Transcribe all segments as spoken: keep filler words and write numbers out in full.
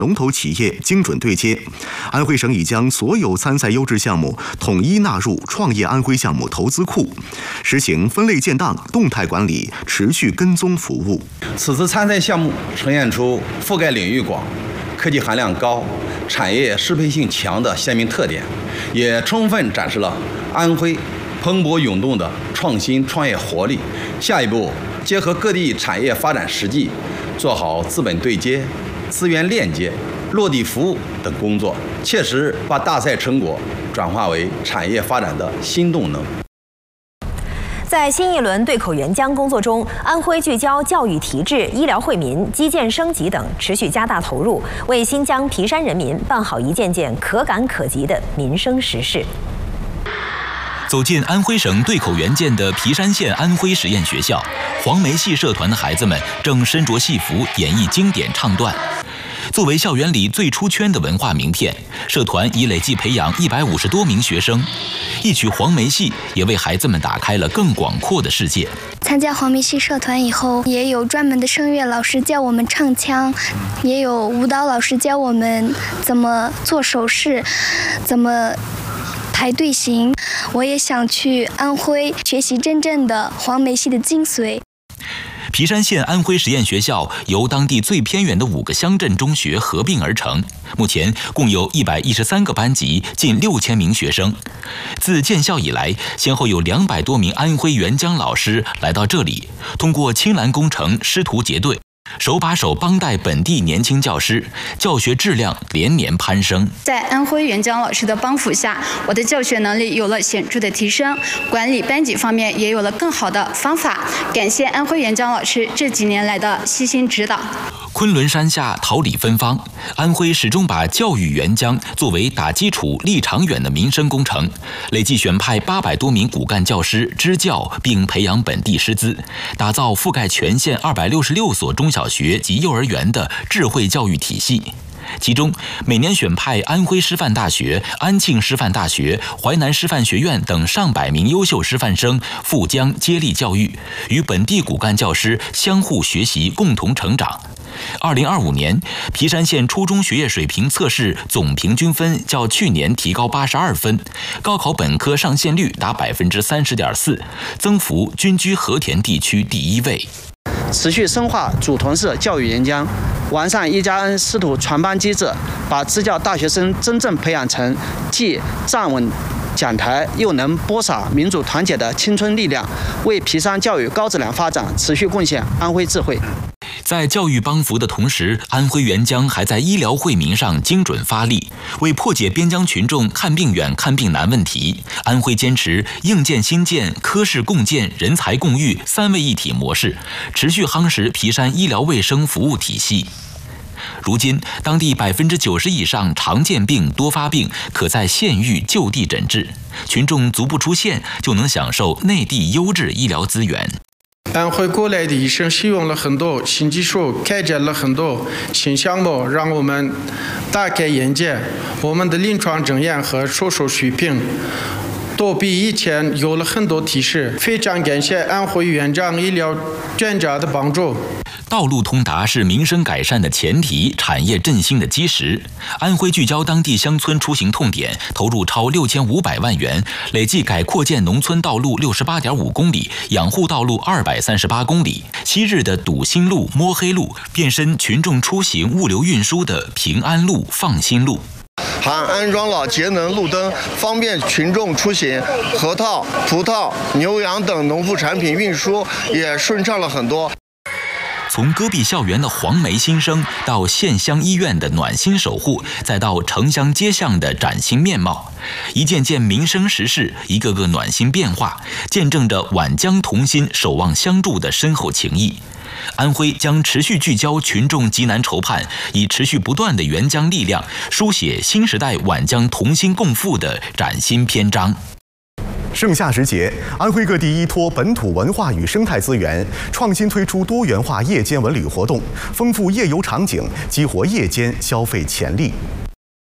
龙头企业精准对接。安徽省已将所有参赛优质项目统一纳入创业安徽项目投资库，实行分类建档、动态管理、持续跟踪服务。 此次参赛项目呈现出覆盖领域广、科技含量高、产业适配性强的鲜明特点，也充分展示了安徽蓬勃涌动的创新创业活力。下一步，结合各地产业发展实际，做好资本对接、资源链接、落地服务等工作，切实把大赛成果转化为产业发展的新动能。 在新一轮对口援疆工作中，安徽聚焦教育提质、医疗惠民、基建升级等，持续加大投入，为新疆皮山人民办好一件件可感可及的民生实事。 走进安徽省对口援建的皮山县安徽实验学校，黄梅戏社团的孩子们正身着戏服演绎经典唱段。作为校园里最出圈的文化名片，社团已累计培养一百五十多名学生。一曲黄梅戏也为孩子们打开了更广阔的世界。 参加黄梅戏社团以后，也有专门的声乐老师教我们唱腔，也有舞蹈老师教我们怎么做手势，怎么排队形。我也想去安徽学习真正的黄梅戏的精髓。 皮山县安徽实验学校由当地最偏远的五个乡镇中学合并而成，目前共有一百一十三个班级，近六千名学生。自建校以来，先后有两百多名安徽援疆老师来到这里，通过青蓝工程师徒结对，手把手帮带本地年轻教师，教学质量连年攀升。 在安徽援疆老师的帮扶下，我的教学能力有了显著的提升，管理班级方面也有了更好的方法。感谢安徽援疆老师这几年来的悉心指导。 昆仑山下桃李芬芳，安徽始终把教育援疆作为打基础、立长远的民生工程，累计选派八百多名骨干教师支教，并培养本地师资，打造覆盖全县二百六十六所中小学及幼儿园的智慧教育体系。其中，每年选派安徽师范大学、安庆师范大学、淮南师范学院等上百名优秀师范生赴疆接力教育，与本地骨干教师相互学习，共同成长。二零二五年，皮山县初中学业水平测试总平均分较去年提高八十二分，高考本科上线率达百分之三十点四，增幅均居和田地区第一位。 持续深化主同式教育援疆，完善一加 N 师徒传班机制，把支教大学生真正培养成既站稳讲台又能播撒民主团结的青春力量，为皮山教育高质量发展持续贡献安徽智慧。 在教育帮扶的同时，安徽援疆还在医疗惠民上精准发力。为破解边疆群众看病远、看病难问题，安徽坚持硬件新建、科室共建、人才共育三位一体模式，持续夯实皮山医疗卫生服务体系。如今，当地百分之九十以上常见病、多发病可在县域就地诊治，群众足不出县就能享受内地优质医疗资源。 安徽过来的医生使用了很多新技术，开展了很多新项目，让我们大开眼界。我们的临床诊验和手术水平都比以前有了很多提升，非常感谢安徽援疆医疗专家的帮助。 道路通达是民生改善的前提，产业振兴的基石。安徽聚焦当地乡村出行痛点，投入超六千五百万元，累计改扩建农村道路六十八点五公里，养护道路二百三十八公里。昔日的堵心路、摸黑路，变身群众出行物流运输的平安路、放心路。 还安装了节能路灯，方便群众出行。核桃、葡萄、牛羊等农副产品运输也顺畅了很多。 从戈壁校园的黄梅新生，到县乡医院的暖心守护，再到城乡街巷的崭新面貌，一件件民生实事，一个个暖心变化，见证着皖江同心、守望相助的深厚情谊。安徽将持续聚焦群众急难愁盼，以持续不断的援疆力量，书写新时代皖江同心共富的崭新篇章。 盛夏时节，安徽各地依托本土文化与生态资源，创新推出多元化夜间文旅活动，丰富夜游场景，激活夜间消费潜力。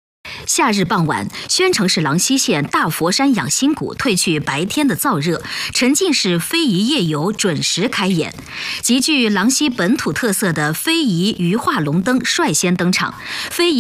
夏日傍晚，宣城市郎溪县大佛山养心谷褪去白天的燥热，沉浸式非遗夜游准时开演。极具郎溪本土特色的非遗鱼化龙灯率先登场，非遗